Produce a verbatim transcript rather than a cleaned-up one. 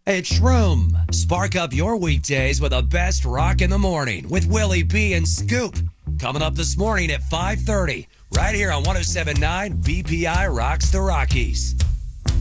It's Shroom. Spark up your weekdays with the best rock in the morning with Willie B and Scoop. Coming up this morning at five thirty, right here on one oh seven point nine B P I Rocks the Rockies.